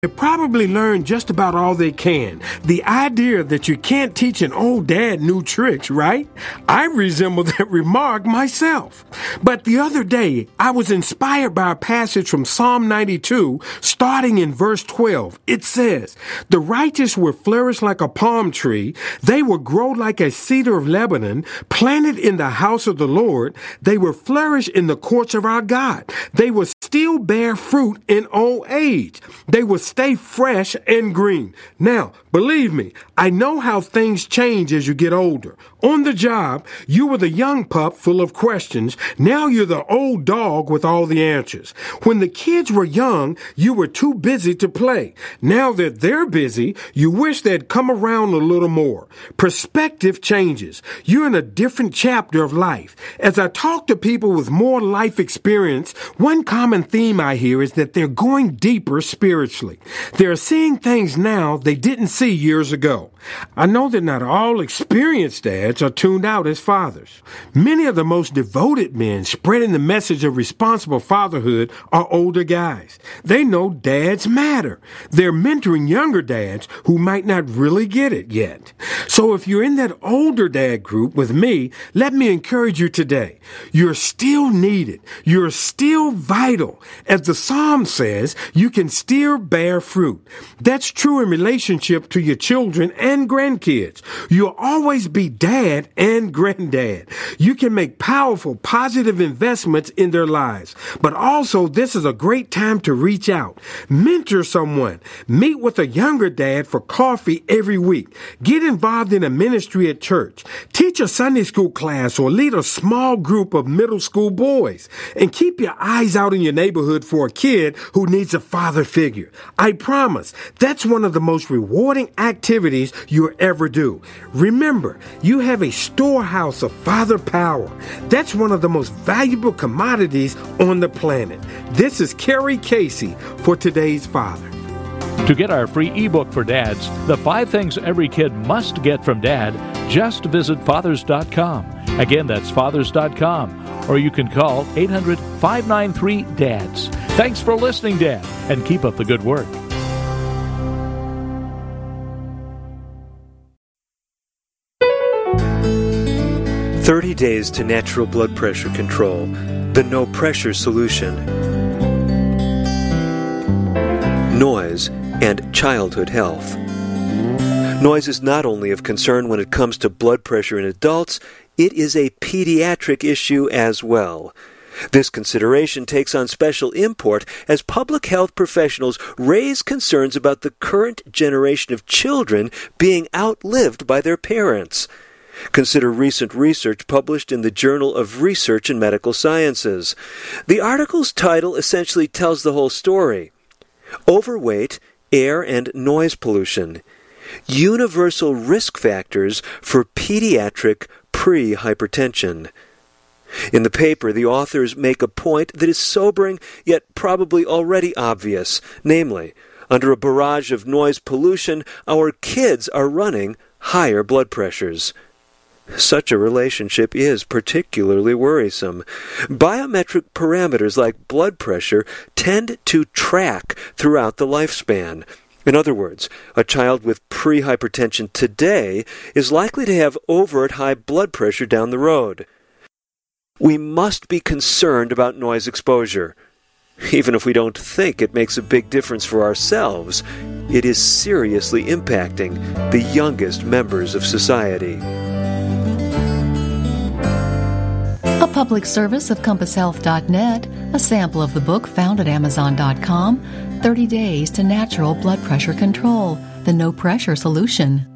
They probably learned just about all they can. The idea that you can't teach an old dad new tricks, right? I resemble that remark myself. But the other day, I was inspired by a passage from Psalm 92, starting in verse 12. It says, "The righteous will flourish like a palm tree. They will grow like a cedar of Lebanon, planted in the house of the Lord. They will flourish in the courts of our God. They will still bear fruit in old age. They will stay fresh and green." Now, believe me, I know how things change as you get older. On the job, you were the young pup full of questions. Now you're the old dog with all the answers. When the kids were young, you were too busy to play. Now that they're busy, you wish they'd come around a little more. Perspective changes. You're in a different chapter of life. As I talk to people with more life experience, one common theme I hear is that they're going deeper spiritually. They're seeing things now they didn't see years ago. I know that not all experienced dads are tuned out as fathers. Many of the most devoted men spreading the message of responsible fatherhood are older guys. They know dads matter. They're mentoring younger dads who might not really get it yet. So if you're in that older dad group with me, let me encourage you today. You're still needed. You're still vital. As the Psalm says, you can still bear fruit. That's true in relationship to your children and grandkids. You'll always be dad and granddad. You can make powerful, positive investments in their lives. But also, this is a great time to reach out. Mentor someone. Meet with a younger dad for coffee every week. Get involved in a ministry at church. Teach a Sunday school class or lead a small group of middle school boys. And keep your eyes out in your neighborhood for a kid who needs a father figure. I promise, that's one of the most rewarding activities you'll ever do. Remember, you have a storehouse of father power. That's one of the most valuable commodities on the planet. This is Kerry Casey for Today's Father. To get our free ebook for dads, The 5 Things Every Kid Must Get from Dad, just visit fathers.com. Again, that's fathers.com. Or you can call 800-593-DADS. Thanks for listening, Dad, and keep up the good work. "30 Days to Natural Blood Pressure Control, the No Pressure Solution." Noise and childhood health. Noise is not only of concern when it comes to blood pressure in adults, it is a pediatric issue as well. This consideration takes on special import as public health professionals raise concerns about the current generation of children being outlived by their parents. Consider recent research published in the Journal of Research in Medical Sciences. The article's title essentially tells the whole story. Overweight, air and noise pollution. Universal risk factors for pediatric pre-hypertension. In the paper, the authors make a point that is sobering yet probably already obvious. Namely, under a barrage of noise pollution, our kids are running higher blood pressures. Such a relationship is particularly worrisome. Biometric parameters like blood pressure tend to track throughout the lifespan. In other words, a child with pre-hypertension today is likely to have overt high blood pressure down the road. We must be concerned about noise exposure. Even if we don't think it makes a big difference for ourselves, it is seriously impacting the youngest members of society. A public service of CompassHealth.net, a sample of the book found at Amazon.com, 30 Days to Natural Blood Pressure Control, the No Pressure Solution.